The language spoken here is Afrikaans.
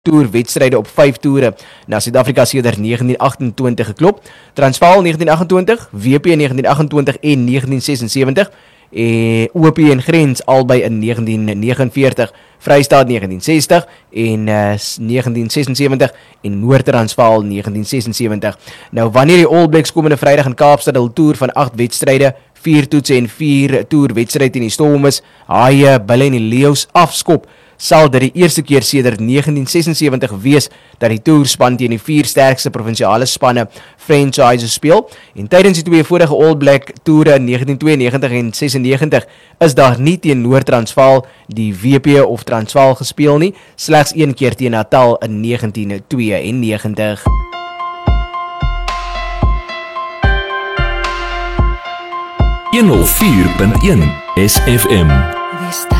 toerwedstryde op 5 toere na Suid-Afrika sedert 1928 geklop. Transvaal 1928, WP 1928 en 1976. OP en Grens albei in 1949, Vrystaat 1960 en 1976 en Noord-Transvaal 1976. Nou wanneer die All Blacks komende Vrydag in Kaapstad hul toer van 8 wedstryde, 4 toetse en 4 toerwedstryde teen die Stormers, Haie, Bulle en die Leeu's afskop, sal dit die eerste keer sedert 1976 wees dat die toerspan teen die 4 sterkste provinsiale spanne franchises speel. En tydens die 2 vorige All Black toere in 1992 en 96 is daar nie teen Noord-Transvaal, die WP of Transvaal gespeel nie, slegs 1 keer teen Natal in 1992. .1 SFM